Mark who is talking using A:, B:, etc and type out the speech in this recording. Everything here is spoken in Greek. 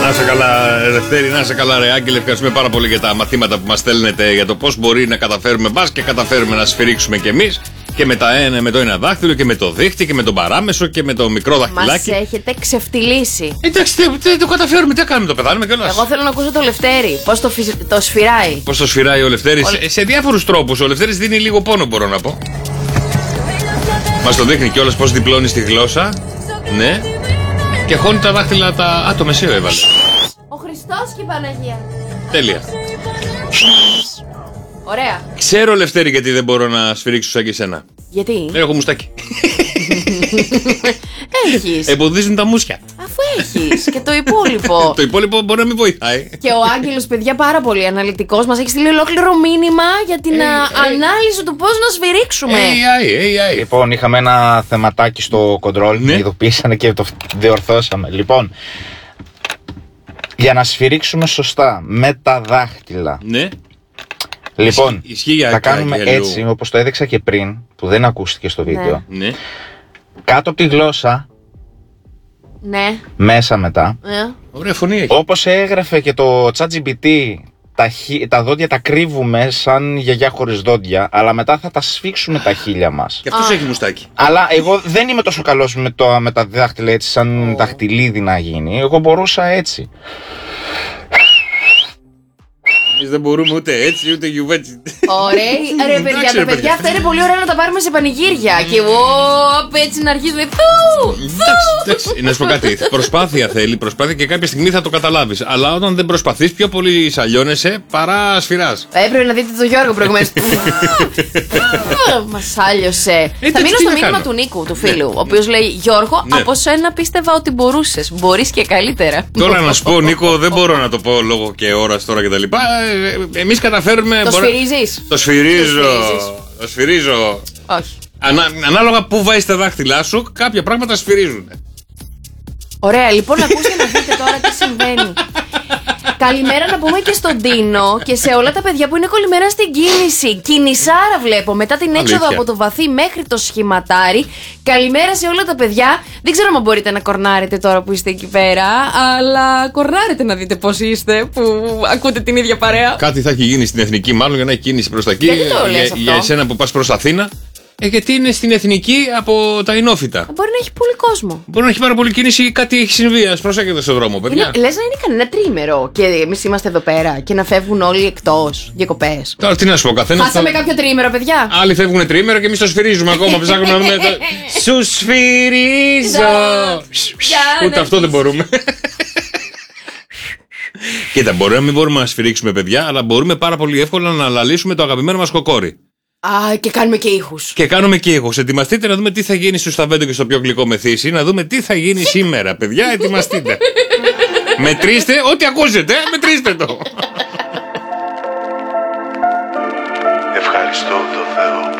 A: Να είσαι καλά, Ελευθέρη, να είσαι καλά, ρε Άγγελε. Ευχαριστούμε πάρα πολύ για τα μαθήματα που μας στέλνετε για το πώς μπορεί να καταφέρουμε. Μπας και καταφέρουμε να σφυρίξουμε κι εμείς. Και με το ένα δάχτυλο και με το δίχτυ και με τον παράμεσο και με το μικρό δαχτυλάκι.
B: Μας έχετε ξεφτυλίσει.
A: Εντάξει, δεν το καταφέρουμε, τι κάνουμε, το πεθάνουμε κιόλας.
B: Εγώ θέλω να ακούσω το Λευτέρη. Πώς το σφυράει.
A: Πώς το σφυράει ο Λευτέρης. Σε διάφορους τρόπους. Ο Λευτέρης δίνει λίγο πόνο, μπορώ να πω. Μας το δείχνει κιόλας πώς διπλώνει στη γλώσσα. Ναι. Και χώνει τα δάχτυλα τα. Α, το μεσαίο έβαλε.
B: Ο Χριστός και η Παναγία.
A: Τέλεια.
B: Ωραία.
A: Ξέρω, Λευτέρη, γιατί δεν μπορώ να σφυρίξω σαν και εσένα.
B: Γιατί?
A: Έχω μουστάκι.
B: Έχεις.
A: Εμποδίζουν τα μουσια.
B: Αφού έχεις και το υπόλοιπο.
A: Το υπόλοιπο μπορεί να μην βοηθάει.
B: Και ο Άγγελος, παιδιά, πάρα πολύ αναλυτικός, μας έχει στείλει ολόκληρο μήνυμα για την ανάλυση του πώς να σφυρίξουμε.
A: AI.
C: Λοιπόν, είχαμε ένα θεματάκι στο control.
A: Ναι.
C: Ειδοποίησανε και το διορθώσαμε. Λοιπόν, για να σφυρίξουμε σωστά με τα δάχτυλα.
A: Ναι.
C: Λοιπόν,
A: Ισχύει για
C: θα κάνουμε
A: αλλού.
C: έτσι, όπως το έδειξα και πριν, που δεν ακούστηκε στο βίντεο.
A: Ναι.
C: Κάτω από τη γλώσσα,
B: Ναι.
C: μέσα μετά.
A: Ωραία φωνή έχει.
C: Όπως έγραφε και το ChatGPT, τα δόντια τα κρύβουμε σαν γιαγιά χωρίς δόντια, αλλά μετά θα τα σφίξουμε τα χείλια μας.
A: Και αυτός έχει μουστάκι.
C: Αλλά εγώ δεν είμαι τόσο καλός με τα δάχτυλα έτσι, σαν δαχτυλίδι να γίνει. Εγώ μπορούσα έτσι.
A: Εμείς δεν μπορούμε ούτε έτσι ούτε γιουβέτσι.
B: Ωραία. Ρε παιδιά, τα παιδιά αυτά είναι πολύ ωραία να τα πάρουμε σε πανηγύρια. Και εγώ έτσι να αρχίζουμε.
A: Εντάξει, να σου πω κάτι. Προσπάθεια θέλει, προσπάθεια και κάποια στιγμή θα το καταλάβεις. Αλλά όταν δεν προσπαθείς, πιο πολύ σαλιώνεσαι παρά σφυράς.
B: Έπρεπε να δείτε τον Γιώργο προηγουμένως. Μας άλιωσε. Θα
A: Εντάξει,
B: μείνω
A: τι
B: στο
A: να
B: μήνυμα
A: κάνω.
B: του Νίκου, του φίλου, ο οποίος λέει: Γιώργο,
A: Ναι.
B: από σένα πίστευα ότι μπορούσες. Μπορείς και καλύτερα.
A: Τώρα να σου πω, Νίκο, δεν μπορώ να το πω λόγω και ώρας τώρα κτλ. Εμείς καταφέρουμε.
B: Το σφυρίζεις?
A: Το σφυρίζω.
B: Το σφυρίζεις.
A: Το σφυρίζω.
B: Όχι.
A: Ανάλογα που βάζεις τα δάχτυλά σου, κάποια πράγματα σφυρίζουν.
B: Ωραία, λοιπόν, ακούστε να δείτε τώρα τι συμβαίνει. Καλημέρα να πούμε και στον Τίνο και σε όλα τα παιδιά που είναι κολλημένα στην κίνηση. Κινησάρα βλέπω μετά την έξοδο
A: Αλήθεια.
B: από το βαθύ μέχρι το σχηματάρι. Καλημέρα σε όλα τα παιδιά. Δεν ξέρω αν μπορείτε να κορνάρετε τώρα που είστε εκεί πέρα, αλλά κορνάρετε να δείτε πώς είστε που ακούτε την ίδια παρέα.
A: Κάτι θα έχει γίνει στην εθνική, μάλλον για να έχει κίνηση προς τα εκεί.
B: Γιατί το λες αυτό?
A: Για εσένα που πας προς Αθήνα. Γιατί είναι στην εθνική από τα Ινόφυτα.
B: Μπορεί να έχει πολύ κόσμο.
A: Μπορεί να έχει πάρα πολύ κίνηση ή κάτι έχει συμβεί. Ας προσέχετε στον δρόμο, παιδιά.
B: Λες να είναι κανένα τρίμερο και εμείς είμαστε εδώ πέρα και να φεύγουν όλοι εκτός διακοπές.
A: Τώρα τι να σου πω, καθένα.
B: Χάσαμε κάποιο τρίμερο, παιδιά.
A: Άλλοι φεύγουν τρίμερο και εμείς το σφυρίζουμε ακόμα. Ψάχνουμε να δούμε. Σου σφυρίζω. Ούτε αυτό δεν μπορούμε. Κοίτα, μπορεί να μην μπορούμε να σφυρίξουμε, παιδιά, αλλά μπορούμε πάρα πολύ εύκολα να αναλύσουμε το αγαπημένο μας κοκόρι.
B: Α, και κάνουμε και ήχους.
A: Και κάνουμε και ήχους. Ετοιμαστείτε να δούμε τι θα γίνει στο σταβέντο και στο πιο γλυκό μεθύσι. Να δούμε τι θα γίνει σήμερα, παιδιά. Ετοιμαστείτε. Μετρήστε, ό,τι ακούσετε, μετρήστε το.
D: Ευχαριστώ τον Θεό